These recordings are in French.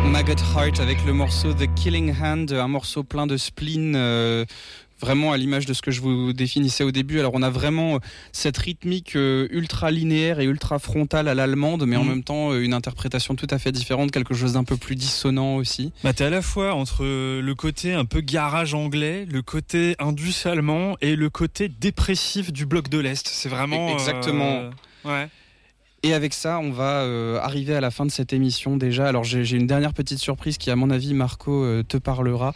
Maggot Heart avec le morceau The Killing Hand, un morceau plein de spleen, vraiment à l'image de ce que je vous définissais au début. Alors on a vraiment cette rythmique ultra linéaire et ultra frontale à l'allemande, mais en même temps une interprétation tout à fait différente, quelque chose d'un peu plus dissonant aussi. Bah t'es à la fois entre le côté un peu garage anglais, le côté indus allemand et le côté dépressif du bloc de l'Est. C'est vraiment... Exactement. Ouais. Et avec ça, on va arriver à la fin de cette émission déjà. Alors j'ai une dernière petite surprise qui, à mon avis, Marco te parlera.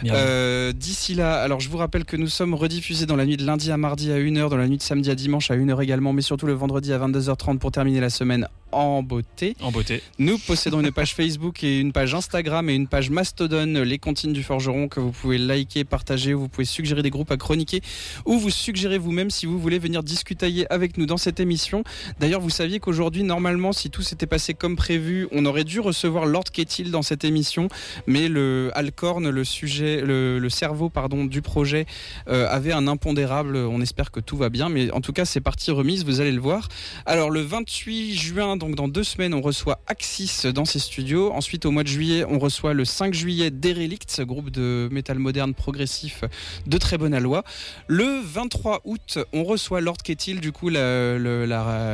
D'ici là, alors je vous rappelle que nous sommes rediffusés dans la nuit de lundi à mardi à 1h, dans la nuit de samedi à dimanche à 1h également, mais surtout le vendredi à 22h30 pour terminer la semaine en beauté. En beauté. Nous possédons une page Facebook et une page Instagram et une page Mastodon, les comptines du Forgeron, que vous pouvez liker, partager, vous pouvez suggérer des groupes à chroniquer ou vous suggérer vous-même si vous voulez venir discuter avec nous dans cette émission. D'ailleurs, vous saviez qu'aujourd'hui, normalement, si tout s'était passé comme prévu, on aurait dû recevoir Lord Kettil dans cette émission, mais le Alcorn, le cerveau du projet, avait un impondérable. On espère que tout va bien, mais en tout cas, c'est partie remise, vous allez le voir. Alors, le 28 juin, donc dans 2 semaines, on reçoit Axis dans ses studios. Ensuite, au mois de juillet, on reçoit le 5 juillet Derelict, groupe de métal moderne progressif de très bonne aloi. Le 23 août, on reçoit Lord Kettil. Du coup, le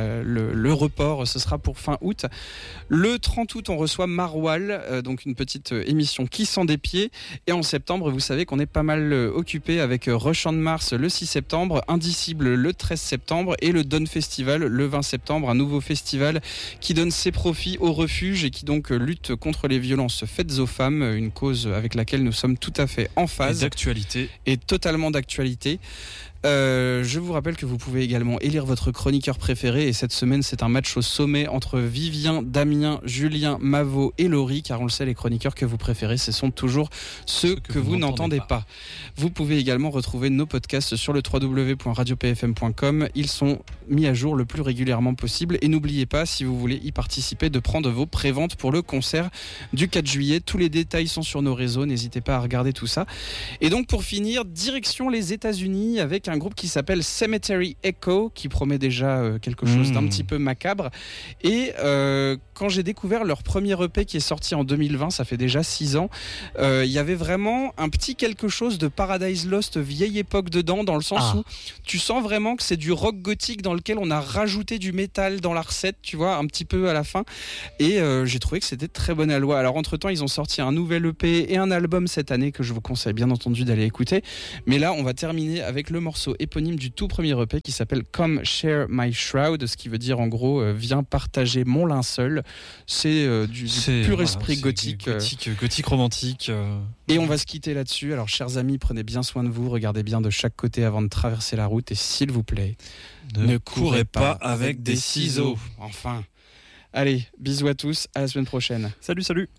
report, ce sera pour fin août. Le 30 août, on reçoit Marwal, donc une petite émission qui sent des pieds. Et en septembre, vous savez qu'on est pas mal occupé avec Rush on Mars le 6 septembre, Indicible le 13 septembre et le Dawn Festival le 20 septembre, un nouveau festival qui donne ses profits au refuge et qui donc lutte contre les violences faites aux femmes, une cause avec laquelle nous sommes tout à fait en phase. Et d'actualité. Et totalement d'actualité. Je vous rappelle que vous pouvez également élire votre chroniqueur préféré, et cette semaine c'est un match au sommet entre Vivien, Damien, Julien, Mavo et Laurie, car on le sait, les chroniqueurs que vous préférez, ce sont toujours ceux que vous n'entendez pas. Vous pouvez également retrouver nos podcasts sur le www.radiopfm.com. Ils sont mis à jour le plus régulièrement possible, et n'oubliez pas, si vous voulez y participer, de prendre vos préventes pour le concert du 4 juillet. Tous les détails sont sur nos réseaux, n'hésitez pas à regarder tout ça. Et donc pour finir, direction les États-Unis avec un groupe qui s'appelle Cemetery Echo, qui promet déjà quelque chose d'un petit peu macabre. Et quand j'ai découvert leur premier EP qui est sorti en 2020, ça fait déjà 6 ans, il y avait vraiment un petit quelque chose de Paradise Lost vieille époque dedans, dans le sens où tu sens vraiment que c'est du rock gothique dans lequel on a rajouté du métal dans la recette, tu vois, un petit peu à la fin. Et j'ai trouvé que c'était très bonne aloi. Alors entre-temps, ils ont sorti un nouvel EP et un album cette année que je vous conseille bien entendu d'aller écouter. Mais là, on va terminer avec le morceau éponyme du tout premier EP qui s'appelle Come Share My Shroud, ce qui veut dire en gros viens partager mon linceul. C'est du pur esprit gothique. Gothique romantique. Et on va se quitter là-dessus. Alors chers amis, prenez bien soin de vous, regardez bien de chaque côté avant de traverser la route, et s'il vous plaît, ne courez pas avec des ciseaux. Enfin. Allez, bisous à tous, à la semaine prochaine. Salut.